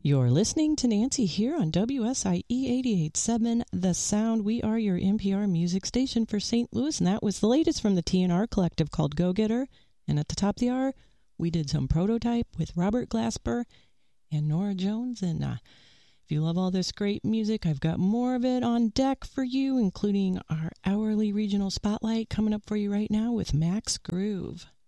You're listening to Nancy here on WSIE 88.7 The Sound. We are your NPR music station for St. Louis, and that was the latest from the TNR Collective called Go Getter. And at the top of the hour, we did some Prototype with Robert Glasper and Nora Jones. And if you love all this great music, I've got more of it on deck for you, including our hourly regional spotlight coming up for you right now with Max Groove.